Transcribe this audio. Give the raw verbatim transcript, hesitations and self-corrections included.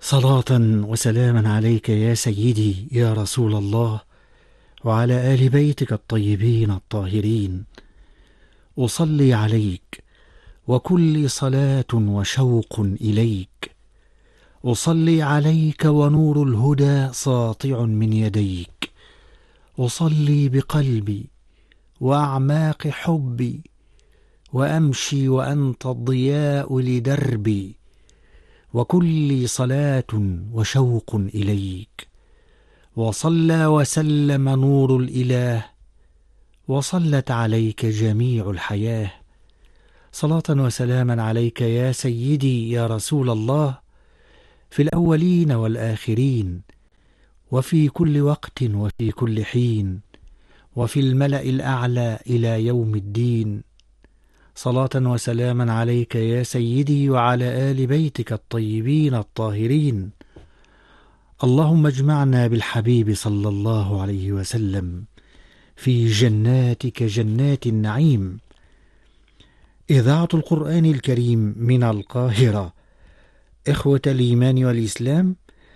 صلاة وسلاما عليك يا سيدي يا رسول الله، وعلى آل بيتك الطيبين الطاهرين. أصلي عليك وكل صلاة وشوق إليك، أصلي عليك ونور الهدى ساطع من يديك، أصلي بقلبي وأعماق حبي، وأمشي وأنت الضياء لدربي، وكل صلاة وشوق إليك. وصلى وسلم نور الإله، وصلت عليك جميع الحياة. صلاة وسلاما عليك يا سيدي يا رسول الله، في الأولين والآخرين، وفي كل وقت وفي كل حين، وفي الملأ الأعلى إلى يوم الدين. صلاة وسلاما عليك يا سيدي وعلى آل بيتك الطيبين الطاهرين. اللهم اجمعنا بالحبيب صلى الله عليه وسلم في جناتك جنات النعيم. إذاعة القرآن الكريم من القاهرة. إخوة الإيمان والإسلام،